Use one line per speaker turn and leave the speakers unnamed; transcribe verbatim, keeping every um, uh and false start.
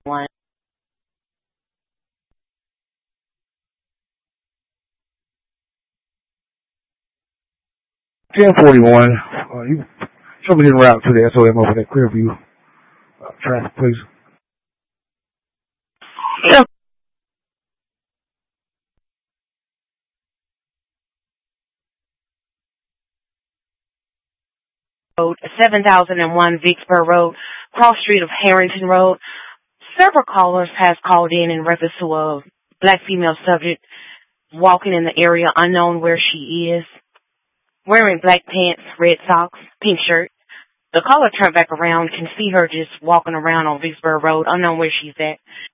One.
ten forty-one. Uh, you show me the route to the S O M over at Clearview. Uh, traffic, please.
Yeah. Road, seven thousand one Vicksburg Road, cross street of Harrington Road. Several callers has called in in reference to a black female subject walking in the area unknown where she is, wearing black pants, red socks, pink shirt. The caller turned back around, can see her just walking around on Vicksburg Road, unknown where she's at.